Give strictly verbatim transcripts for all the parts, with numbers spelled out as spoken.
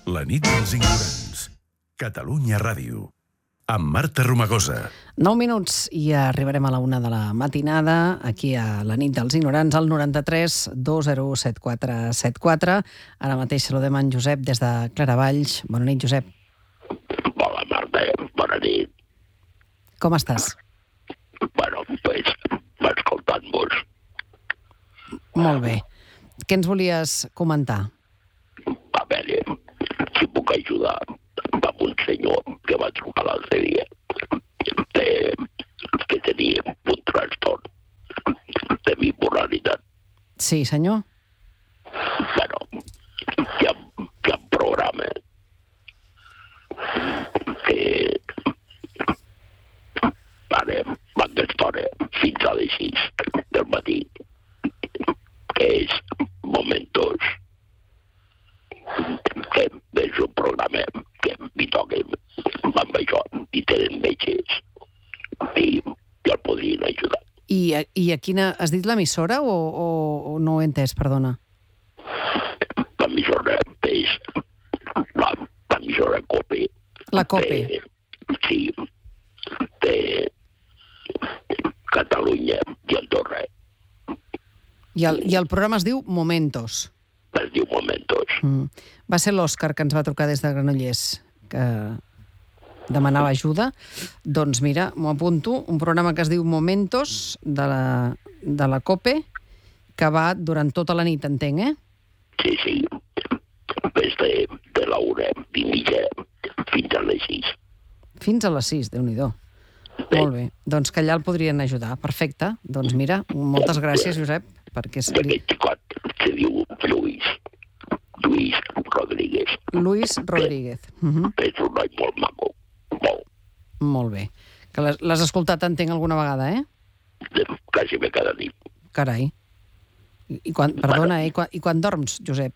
La nit dels ignorants. Catalunya Ràdio. Amb Marta Romagosa. Nou minuts i arribarem a la una de la matinada, aquí a la nit dels ignorants, al noranta-tres dos zero set quatre set quatre. Ara mateix saludem en Josep des de Claravalls. Bona nit, Josep. Hola, Marta. Bona nit. Com estàs? Bueno, pues, escoltant-vos. Molt bé. Què ens volies comentar? A veure, si puc ajudar amb un senyor que va trucar l'altre dia de, que tenia un trastorn de bipolaritat. Sí, senyor. Bueno, hi ha, hi ha un programa que vale, van d'estona fins a les sis del matí, que és Momentos, que és un programa que m'hi toquen amb això, i tenen metges, i, i el podrien ajudar. I, i a quina... Has dit l'emissora o, o, o no ho he entès, perdona? L'emissora és la, l'emissora COPE. La COPE. De, sí, de Catalunya i Andorra. I el, I el programa es diu Momentos. Es diu Momentos. Mm. Va ser l'Òscar que ens va trucar des de Granollers, que demanava ajuda. Doncs mira, m'ho apunto, un programa que es diu Momentos, de la, de la COPE, que va durant tota la nit, entenc, eh? Sí, sí. Des de, de la una i mitja fins a les sis. Fins a les sis, Déu-n'hi-do. Molt bé. Doncs que allà el podrien ajudar. Perfecte. Doncs mira, moltes gràcies, Josep, perquè... És... Aquest xicot se diu Lluís. Lluís Rodríguez. Lluís Rodríguez. Uh-huh. És un noi molt maco. Molt. Molt bé. Que l'has, l'has escoltat, entenc, alguna vegada, eh? Quasi bé cada nit. Carai. I, i quan, perdona, eh? I quan, I quan dorms, Josep?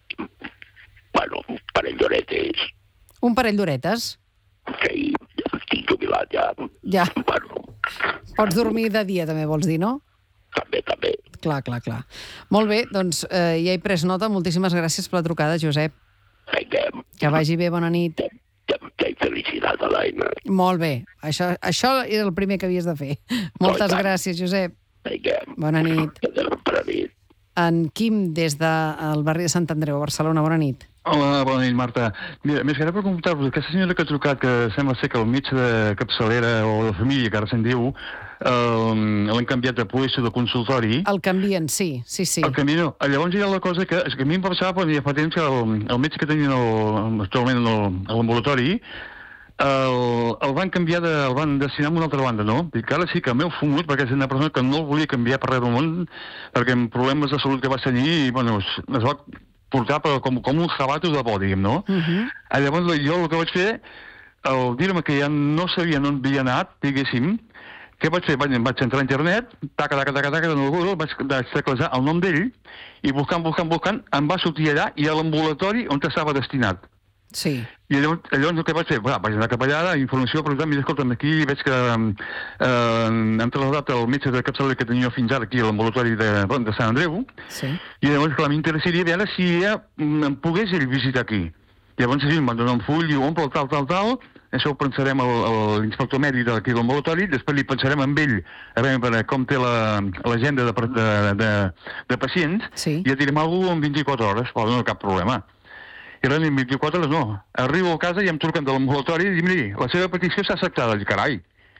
Bueno, un parell d'horetes. Un parell d'horetes? Sí, estic jubilat ja. Ja. Bueno, Pots dormir de dia, també, vols dir, no? també, també. Clar, clar, clar. Molt bé, doncs eh, ja he pres nota. Moltíssimes gràcies per la trucada, Josep. Vinga. Que vagi bé, bona nit. Que felicitat a l'Aina. Molt bé. Això, això era el primer que havies de fer. Moltes gràcies, Josep. Vinga. Bona nit. Bona nit. En Quim, des del barri de Sant Andreu, a Barcelona. Bona nit. Hola, bona nit, Marta. Mira, més que ara per comentar-vos, aquesta senyora que ha trucat, que sembla ser que el metge de capçalera o de família, que ara se'n diu, eh, l'han canviat de puesto de consultori. El canvien, sí, sí, sí. El canvien, no. Llavors hi ha la cosa que, és que a mi em passava, però ja fa temps que el, el metge que tenia el, actualment a l'ambulatori, el, el van canviar, de, el van destinar a una altra banda, no? Dic que ara sí que m'heu fumut, perquè és una persona que no el volia canviar per res del món, perquè amb problemes de salut que va tenir, i, bueno, es, es va portar per, com, com un jabato de bo, diguem, no? Uh-huh. Llavors jo el que vaig fer, al dir-me que ja no sabia on havia anat, diguéssim, què vaig fer? Vaig, vaig entrar a internet, taca, taca, taca, taca, en el Google, vaig teclejar el nom d'ell, i buscant, buscant, buscant, em va sortir allà i a l'ambulatori on estava destinat. Sí. I llavors, llavors el que vaig fer? Va, vaig anar cap allà, informació, per exemple, escolta'm, aquí veig que eh, hem traslladat el metge de capçalera que tenia fins ara aquí a l'ambulatori de, de Sant Andreu, sí. I llavors, clar, m'interessaria veure si ja em pogués ell visitar aquí. Llavors, sí, em van donar un full i ho omple, tal, tal, tal, això ho pensarem a l'inspector mèdic d'aquí a l'ambulatori, després li pensarem amb ell a veure com té l'agenda de, de, de, de pacients, sí. I ja direm alguna cosa en vint-i-quatre hores, però no hi ha cap problema. I res, en vint-i-quatre hores no. Arribo a casa i em truquen de l'ambulatori i dic, miri, la seva petició s'ha acceptada. Dic, carai.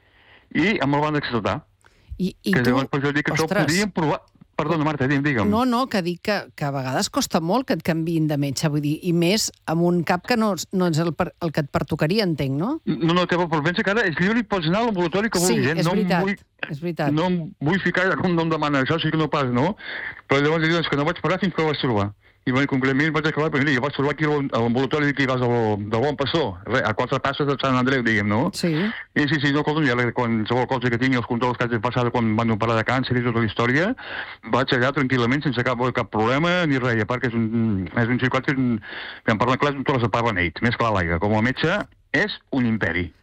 I em el van acceptar. I, i que tu... llavors, per això dic que això ho podríem provar... Perdona, Marta, digue'm, digue'm. No, no, que dic que, que a vegades costa molt que et canviïn de metge, vull dir, i més amb un cap que no, no és el, per, el que et pertocaria, entenc, no? No, no, que, però pensa que ara és lliure i pots anar a l'ambulatori que vulguis. Sí, és no veritat, vull, és veritat. No em vull ficar com no em demana, això sí que no pas, no? Però llavors dius que no vaig parar fins que ho vaig trobar. I bueno, concretament vaig acabar, però mira, jo vaig trobar aquí a l'ambulatori que hi vas del, del Bon Pastor, a quatre passes de Sant Andreu, diguem, no? Sí. I sí, sí, no, escolta'm, ja qualsevol cosa que tingui, els controls que haig passat quan van operar de càncer i tota la història, vaig allà tranquil·lament, sense cap, cap problema ni res, a part que és un, és un xicot que, que en parla clar, tot les parla neit, més clar l'aigua. Com a metge, és un imperi.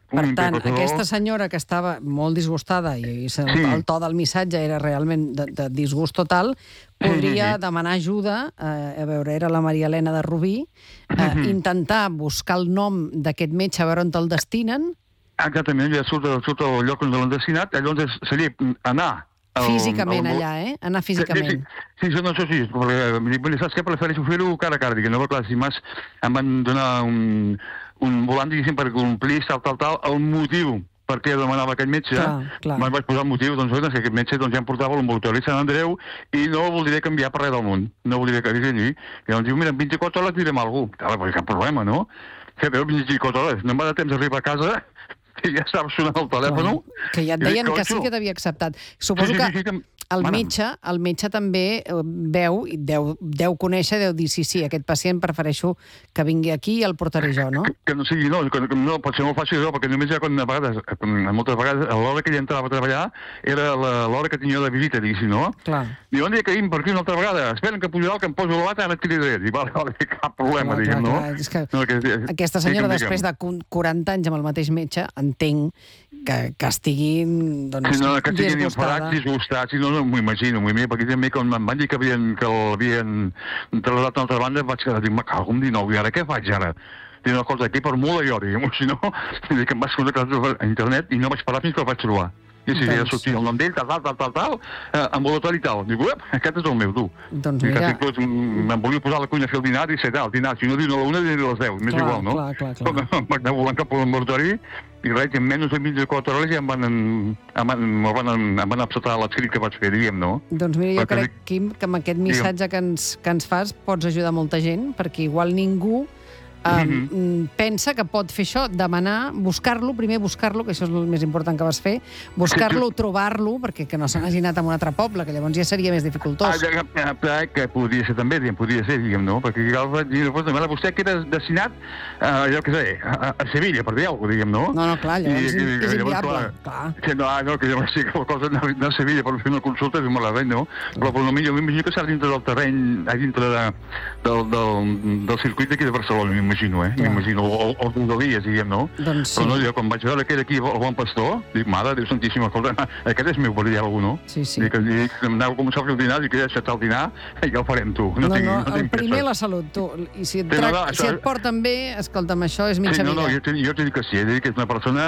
Per tant, aquesta senyora que estava molt disgustada i el, sí. el to del missatge era realment de, de disgust total, podria sí. demanar ajuda, eh, a veure, era la Maria Elena de Rubí, eh, mm-hmm. intentar buscar el nom d'aquest metge, a veure on te'l destinen. Exactament, ja surt, surt el lloc on l'han destinat, llavors seria anar... El, físicament el, allà, eh? Anar físicament. Sí, sí, sí no, això sí, perquè, saps què? Prefereixo fer-ho cara a cara, diguem, no? Clar, si m'has, em van donar un, un volant, diguéssim, per complir, tal, tal, tal, el motiu per què demanava aquest metge, clar, clar. me'n vaig posar el motiu, doncs, que aquest metge doncs, ja em portava a l'ambulatori Sant Andreu i no el voldria canviar per res del món, no voldria que hagués allí. I llavors diu, mira, en vint-i-quatre hores direm alguna cosa. Clar, pues, cap problema, no? Que veu, vint-i-quatre hores, no em va de temps d'arribar a casa, que ja estava sonant el telèfon. Que ja et deien que sí que t'havia acceptat. Suposo que el metge, el metge també veu, i deu, deu conèixer, deu dir, sí, sí, aquest pacient prefereixo que vingui aquí i el portaré jo, no? Que, que no sigui, no, que, no pot ser molt fàcil, no, perquè només ja quan a vegades, moltes vegades, a l'hora que ella entrava a treballar, era l'hora que tenia de visita, diguéssim, no? Clar. Diu, on dia que vim per aquí una altra vegada, esperen que pujarà, que em poso la bata, ara et cridaré. Diu, vale, vale, cap problema, clar, diguem, clar, no? És que no que, aquesta senyora, després de quaranta anys amb el mateix metge, entenc que, que estiguin, doncs, sí, no, que estiguin disgustada. disgustats, no, no m'ho imagino, m'ho imagino, perquè també quan em van dir que havien, que l'havien trasladat a una altra banda, vaig quedar, dic, me cago en dinou, i ara què faig ara? Dic, una cosa, aquí per molt jo, diguem, o si no, dic, em vaig connectar a internet i no vaig parar fins que el vaig trobar. I si ja sortia el nom d'ell, tal, tal, tal, tal, tal, eh, ambulatori i tal. Dic, uep, aquest és el meu, tu. Doncs mira... I me'n volia posar la cuina a fer el dinar i ser tal, el dinar, si no diu a la una, diu a les deu, més igual, no? Clar, clar, clar. Em vaig anar volant cap a l'ambulatori i res, en menys de vint-i-quatre hores ja em van, em van, em van, em van acceptar l'escrit que vaig fer, diguem, no? Doncs mira, jo crec, Quim, que amb aquest missatge que ens, que ens fas pots ajudar molta gent, perquè igual ningú Um, mm-hmm. pensa que pot fer això, demanar, buscar-lo, primer buscar-lo, que això és el més important que vas fer, buscar-lo, trobar-lo, perquè que no se n'hagi anat a un altre poble, que llavors ja seria més dificultós. Ah, ja, que podria ser també, podria ser, diguem, no? Perquè cal dir, vostè queda destinat, uh, jo què sé, a, a Sevilla, per dir alguna cosa, diguem, no? No, no, clar, llavors I, és, és inviable, clar. Que no, no, que llavors sí que la cosa anar a Sevilla per fer una consulta és molt res, no? Però per mi, jo m'imagino que serà dintre del terreny, a dintre de, del, del, del circuit d'aquí de Barcelona, m'imagino, eh? M'imagino, o, o de dies, diguem, no? Doncs sí. Però no, jo quan vaig veure aquell aquí, el bon pastor, dic, mare, Déu santíssim, escolta, aquest és meu, per dir alguna cosa, no? Sí, sí. Dic, dic, aneu a començar a fer el dinar, dic que ja s'ha el dinar, i ja el farem, tu. No, no, tinc, no, no el primer la salut, tu. I si et, sí, no, no, si això... et porten bé, escolta'm, això és mitja sí, no, vida. No, jo, jo t'he dit que sí, he dit que és una persona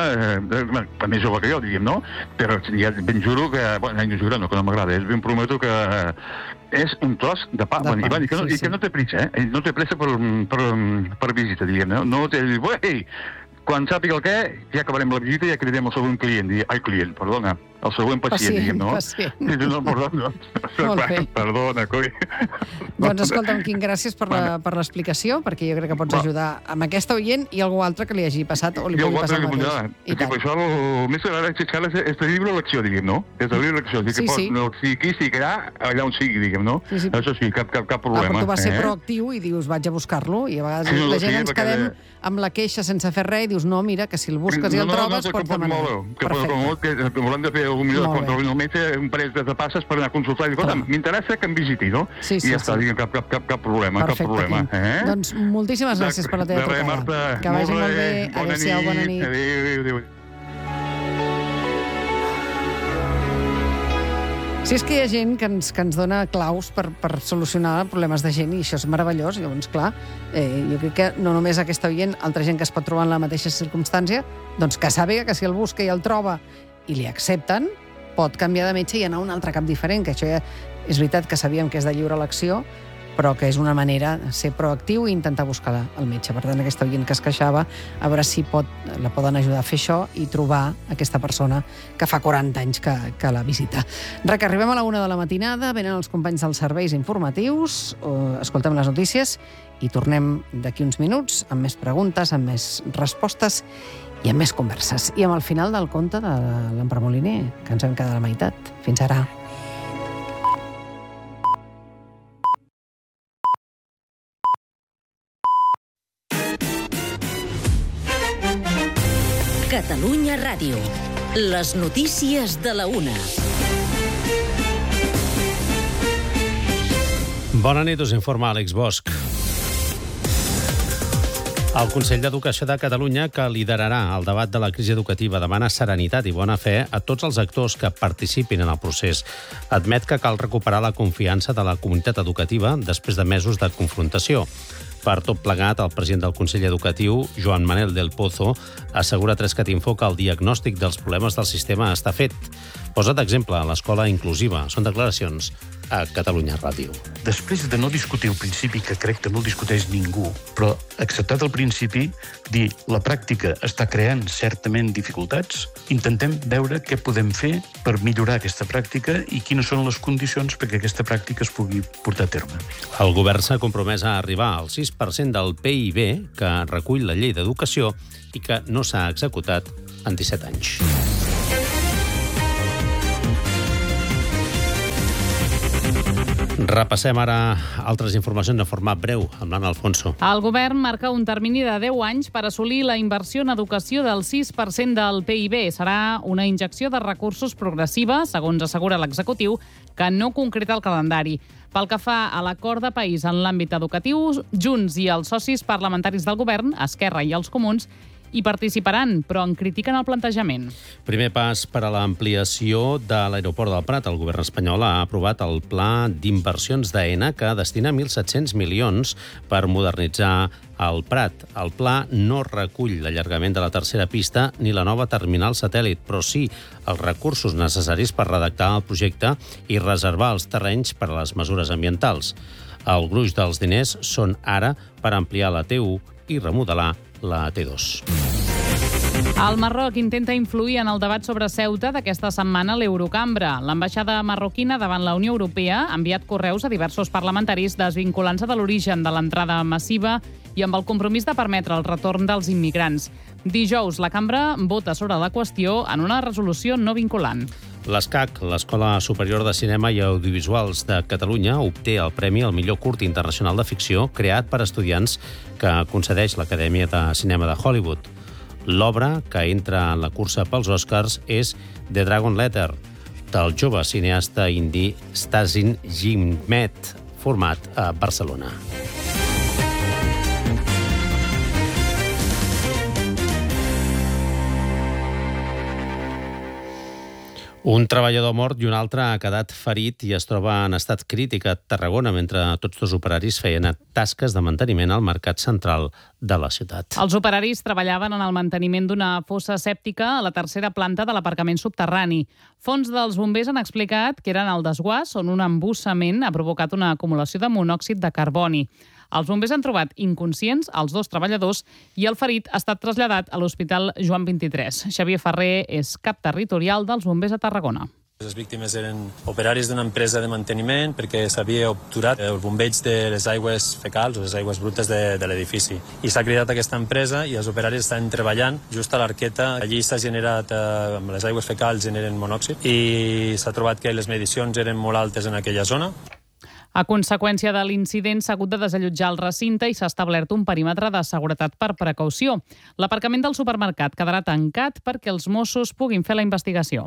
eh, més jove que jo, diguem, no? Però ja ben juro que, bueno, no juro, no, que no m'agrada, és ben prometo que és un tros de pa, de pa. I, bueno, i, que no, sí, i que no té pressa, eh? No té pressa per, per, per visita, diguem, no? No té... Ei, quan sàpiga el què, ja acabarem la visita i ja cridem el següent client, ai, client, perdona, el següent pacient, diguem, no? Pacient, sí, no, perdona, Molt bé. Perdona, coi. Doncs escolta'm, Quim, gràcies per la, per l'explicació, perquè jo crec que pots ajudar amb aquesta oient i algú altre que li hagi passat o li pugui passar el mateix. I tant. Per això el més agrada és terrible l'acció, diguem, no? És terrible l'acció. Sí, sí. Si aquí sí que allà, allà on sigui, diguem, no? Sí, sí. Això sí, cap, cap, cap problema. Ah, però tu vas ser proactiu i dius, vaig a buscar-lo, i a vegades sí, no, la gent sí, ens quedem amb la queixa sense fer res i dius, no, mira, que si el busques i el trobes, pots demanar. Perfecte. Que volem de fer algun millor contra el metge, un parell de passes per anar a consultar i dir, escolta, m'interessa que em visiti, no? Sí, sí, I ja està, diguem, cap, cap, cap, cap problema, cap problema. Doncs moltíssimes gràcies per la teva trucada. Que vagi molt bé. Adéu-siau, bona nit. Adéu, adéu. Si és que hi ha gent que ens, que ens dona claus per, per solucionar problemes de gent, i això és meravellós, llavors, clar, eh, jo crec que no només aquesta oient, altra gent que es pot trobar en la mateixa circumstància, doncs que sàpiga que si el busca i el troba i li accepten, pot canviar de metge i anar a un altre cap diferent, que això ja és veritat que sabíem que és de lliure elecció, però que és una manera de ser proactiu i intentar buscar el metge. Per tant, aquesta oient que es queixava, a veure si pot, la poden ajudar a fer això i trobar aquesta persona que fa quaranta anys que, que la visita. Re, que arribem a la una de la matinada, venen els companys dels serveis informatius, escoltem les notícies i tornem d'aquí uns minuts amb més preguntes, amb més respostes i amb més converses. I amb el final del conte de l'Empar Moliner, que ens vam quedar a la meitat. Fins ara. Catalunya Ràdio. Les notícies de la una. Bona nit, us informa Àlex Bosch. El Consell d'Educació de Catalunya, que liderarà el debat de la crisi educativa, demana serenitat i bona fe a tots els actors que participin en el procés. Admet que cal recuperar la confiança de la comunitat educativa després de mesos de confrontació. Per tot plegat, el president del Consell Educatiu, Joan Manel del Pozo, assegura a Tres Catinfo que el diagnòstic dels problemes del sistema està fet. Posa d'exemple l'escola inclusiva. Són declaracions a Catalunya Ràdio. Després de no discutir el principi, que crec que no el discuteix ningú, però acceptat el principi, dir la pràctica està creant certament dificultats, intentem veure què podem fer per millorar aquesta pràctica i quines són les condicions perquè aquesta pràctica es pugui portar a terme. El govern s'ha compromès a arribar al sis per cent del P I B que recull la llei d'educació i que no s'ha executat en disset anys. Repassem ara altres informacions de format breu amb l'Anna Alfonso. El govern marca un termini de deu anys per assolir la inversió en educació del sis per cent del P I B. Serà una injecció de recursos progressiva, segons assegura l'executiu, que no concreta el calendari. Pel que fa a l'acord de país en l'àmbit educatiu, Junts i els socis parlamentaris del govern, Esquerra i els Comuns, hi participaran, però en critiquen el plantejament. Primer pas per a l'ampliació de l'aeroport del Prat. El govern espanyol ha aprovat el pla d'inversions d'Aena que destina mil set-cents milions per modernitzar el Prat. El pla no recull l'allargament de la tercera pista ni la nova terminal satèl·lit, però sí els recursos necessaris per redactar el projecte i reservar els terrenys per a les mesures ambientals. El gruix dels diners són ara per ampliar la T u i remodelar la T dos. El Marroc intenta influir en el debat sobre Ceuta d'aquesta setmana a l'Eurocambra. L'ambaixada marroquina davant la Unió Europea ha enviat correus a diversos parlamentaris desvinculant-se de l'origen de l'entrada massiva i amb el compromís de permetre el retorn dels immigrants. Dijous, la cambra vota sobre la qüestió en una resolució no vinculant. L'ESCAC, l'Escola Superior de Cinema i Audiovisuals de Catalunya, obté el Premi al millor curt internacional de ficció creat per estudiants que concedeix l'Acadèmia de Cinema de Hollywood. L'obra, que entra en la cursa pels Oscars, és The Dragon Letter, del jove cineasta indi Stasin Jimmet, format a Barcelona. Un treballador mort i un altre ha quedat ferit i es troba en estat crític a Tarragona mentre tots dos operaris feien tasques de manteniment al mercat central de la ciutat. Els operaris treballaven en el manteniment d'una fossa sèptica a la tercera planta de l'aparcament subterrani. Fons dels bombers han explicat que eren el desguàs on un embussament ha provocat una acumulació de monòxid de carboni. Els bombers han trobat inconscients els dos treballadors i el ferit ha estat traslladat a l'Hospital Joan vint-i-tres. Xavier Ferrer és cap territorial dels bombers a Tarragona. Les víctimes eren operaris d'una empresa de manteniment perquè s'havia obturat el bombeig de les aigües fecals o les aigües brutes de, de l'edifici. I s'ha cridat aquesta empresa i els operaris estan treballant just a l'arqueta. Allí s'ha generat, eh, amb les aigües fecals generen monòxid i s'ha trobat que les medicions eren molt altes en aquella zona. A conseqüència de l'incident, s'ha hagut de desallotjar el recinte i s'ha establert un perímetre de seguretat per precaució. L'aparcament del supermercat quedarà tancat perquè els Mossos puguin fer la investigació.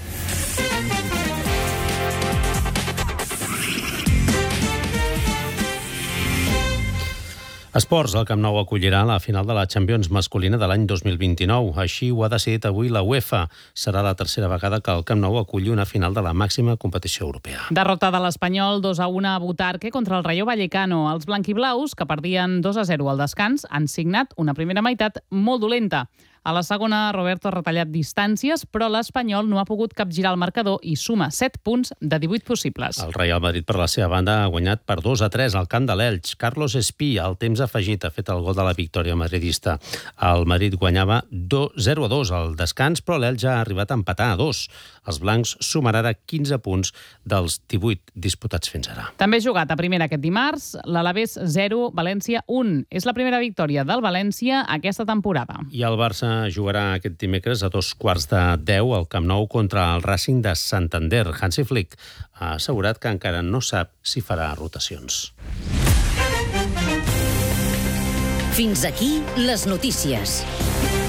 Esports, el Camp Nou acollirà la final de la Champions masculina de l'any dos mil vint-i-nou. Així ho ha decidit avui la UEFA. Serà la tercera vegada que el Camp Nou aculli una final de la màxima competició europea. Derrota de l'Espanyol dos a un a Butarque contra el Rayo Vallecano. Els blanquiblaus, que perdien dos a zero al descans, han signat una primera meitat molt dolenta. A la segona, Roberto ha retallat distàncies, però l'Espanyol no ha pogut capgirar el marcador i suma set punts de divuit possibles. El Real Madrid, per la seva banda, ha guanyat per dos a tres al camp de l'Elx. Carlos Espí, al temps afegit, ha fet el gol de la victòria madridista. El Madrid guanyava zero a dos al descans, però l'Elx ha arribat a empatar a dos. Els blancs sumaran ara quinze punts dels divuit disputats fins ara. També ha jugat a primera aquest dimarts, l'Alavés zero, València un. És la primera victòria del València aquesta temporada. I el Barça jugarà aquest dimecres a dos quarts de deu al Camp Nou contra el Racing de Santander. Hansi Flick ha assegurat que encara no sap si farà rotacions. Fins aquí les notícies.